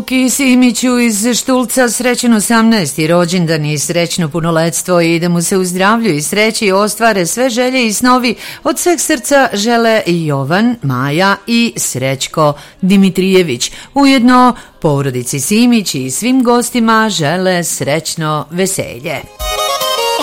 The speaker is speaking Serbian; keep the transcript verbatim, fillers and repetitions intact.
Luki Simiću iz Štulca srećen osamnaesti rođendan i srećno punoletstvo i da mu se u zdravlju i sreći ostvare sve želje i snovi. Od sveg srca žele i Jovan, Maja i Srećko Dimitrijević. Ujedno porodici Simić i svim gostima žele srećno veselje.